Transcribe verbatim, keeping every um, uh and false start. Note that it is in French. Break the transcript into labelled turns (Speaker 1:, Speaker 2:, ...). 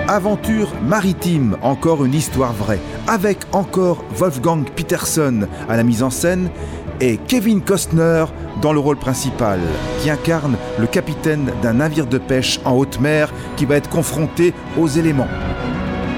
Speaker 1: Aventure maritime, encore une histoire vraie, avec encore Wolfgang Petersen à la mise en scène et Kevin Costner dans le rôle principal, qui incarne le capitaine d'un navire de pêche en haute mer qui va être confronté aux éléments.